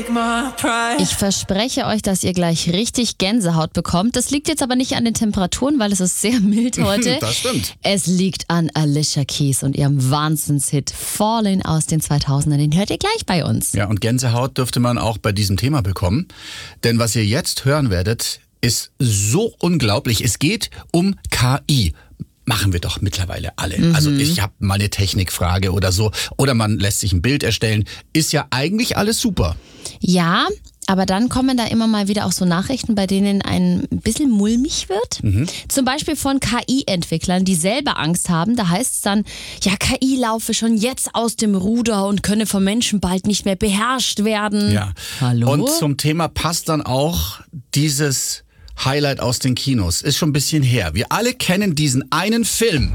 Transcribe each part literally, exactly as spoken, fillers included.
Ich verspreche euch, dass ihr gleich richtig Gänsehaut bekommt. Das liegt jetzt aber nicht an den Temperaturen, weil es ist sehr mild heute. Das stimmt. Es liegt an Alicia Keys und ihrem Wahnsinnshit Falling aus den zweitausendern. Den hört ihr gleich bei uns. Ja, und Gänsehaut dürfte man auch bei diesem Thema bekommen. Denn was ihr jetzt hören werdet, ist so unglaublich. Es geht um K I. Machen wir doch mittlerweile alle. Mhm. Also ich habe mal eine Technikfrage oder so. Oder man lässt sich ein Bild erstellen. Ist ja eigentlich alles super. Ja, aber dann kommen da immer mal wieder auch so Nachrichten, bei denen ein bisschen mulmig wird. Mhm. Zum Beispiel von K I-Entwicklern, die selber Angst haben. Da heißt es dann, ja, K I laufe schon jetzt aus dem Ruder und könne vom Menschen bald nicht mehr beherrscht werden. Ja. Hallo? Und zum Thema passt dann auch dieses Highlight aus den Kinos. Ist schon ein bisschen her. Wir alle kennen diesen einen Film,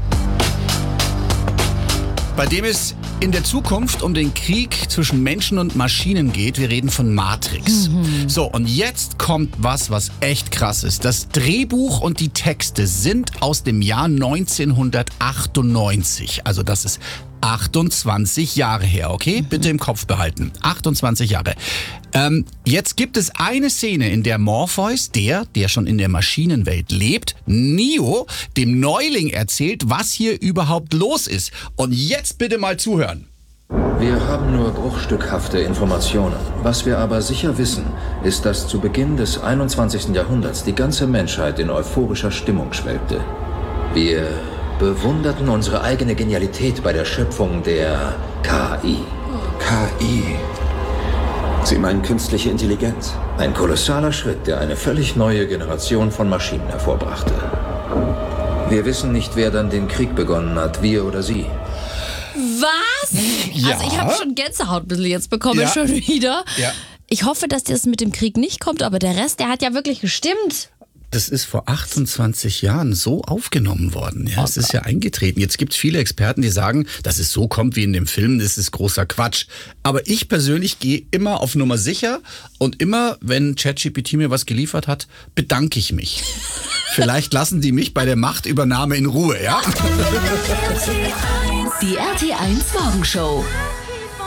bei dem es in der Zukunft um den Krieg zwischen Menschen und Maschinen geht. Wir reden von Matrix. Mhm. So, und jetzt kommt was, was echt krass ist. Das Drehbuch und die Texte sind aus dem Jahr neunzehnhundertachtundneunzig. Also das ist achtundzwanzig Jahre her, okay? Mhm. Bitte im Kopf behalten. achtundzwanzig Jahre. Ähm, jetzt gibt es eine Szene, in der Morpheus, der, der schon in der Maschinenwelt lebt, Neo, dem Neuling erzählt, was hier überhaupt los ist. Und jetzt bitte mal zuhören. Wir haben nur bruchstückhafte Informationen. Was wir aber sicher wissen, ist, dass zu Beginn des einundzwanzigsten Jahrhunderts die ganze Menschheit in euphorischer Stimmung schwelgte. Wir bewunderten unsere eigene Genialität bei der Schöpfung der K I. K I. Sie meinen künstliche Intelligenz? Ein kolossaler Schritt, der eine völlig neue Generation von Maschinen hervorbrachte. Wir wissen nicht, wer dann den Krieg begonnen hat, wir oder sie. Was? Ja. Also ich habe schon Gänsehaut ein bisschen jetzt bekommen, Ja. schon wieder. Ja. Ich hoffe, dass das mit dem Krieg nicht kommt, aber der Rest, der hat ja wirklich gestimmt. Das ist vor achtundzwanzig Jahren so aufgenommen worden. Ja, es ist ja eingetreten. Jetzt gibt es viele Experten, die sagen, dass es so kommt wie in dem Film, das ist großer Quatsch. Aber ich persönlich gehe immer auf Nummer sicher und immer, wenn ChatGPT mir was geliefert hat, bedanke ich mich. Vielleicht lassen die mich bei der Machtübernahme in Ruhe, ja? Die R T eins Morgenshow.